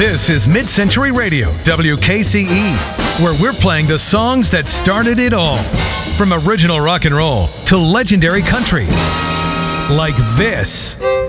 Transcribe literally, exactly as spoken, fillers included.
This is Mid-Century Radio, W K C E, where we're playing the songs that started it all. From original rock and roll to legendary country. Like this.